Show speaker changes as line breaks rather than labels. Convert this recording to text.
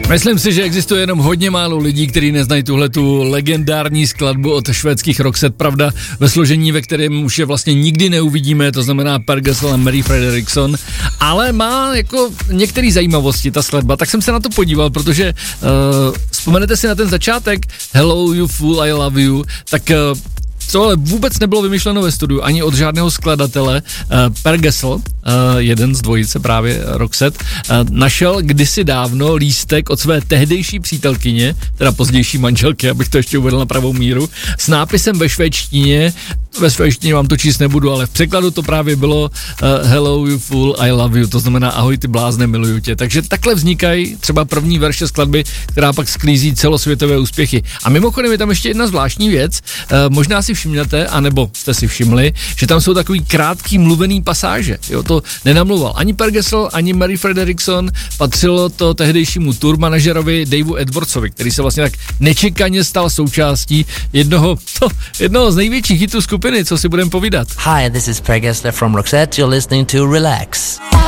Myslím si, že existuje jenom hodně málo lidí, kteří neznají tuhletu legendární skladbu od švédských Roxette, pravda, ve složení, ve kterém už je vlastně nikdy neuvidíme, to znamená Per Gessle a Mary Fredriksson, ale má jako některé zajímavosti ta skladba, tak jsem se na to podíval, protože vzpomenete si na ten začátek Hello You Fool, I Love You, tak tohle vůbec nebylo vymyšleno ve studiu, ani od žádného skladatele. Per Gessle, jeden z dvojice právě Roxette, našel kdysi dávno lístek od své tehdejší přítelkyně, teda pozdější manželky, abych to ještě uvedl na pravou míru, s nápisem ve švédštině. Ve švédštině vám to číst nebudu, ale v překladu to právě bylo Hello You Fool, I Love You, to znamená ahoj ty blázne, miluju tě. Takže takhle vznikají třeba první verše skladby, která pak sklízí celosvětové úspěchy. A mimochodem je tam ještě jedna zvláštní věc, možná si všimnete, anebo jste si všimli, že tam jsou takový krátký mluvený pasáže. Jo, to nenamluval ani Per Gessle, ani Mary Fredriksson, patřilo to tehdejšímu tourmanažerovi Daveu Edwardsovi, který se vlastně tak nečekaně stal součástí jednoho z největších hitů skupiny, co si budeme povídat.
Hi, this is Per Gessle from Roxette. You're listening to Relax.